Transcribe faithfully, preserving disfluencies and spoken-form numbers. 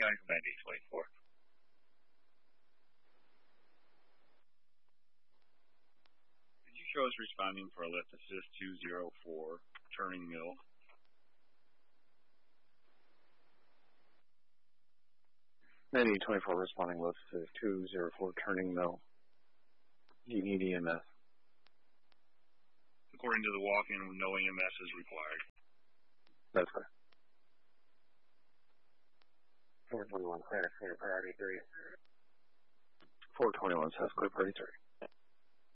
County Command eight twenty-four. Could you show us responding for a lift assist two zero four, turning mill? Command eight twenty-four responding lift assist two zero four, turning mill. You need E M S. According to the walk-in, no E M S is required. That's correct. four twenty-one, clear, clear, priority three. four twenty-one, South Clear, priority three.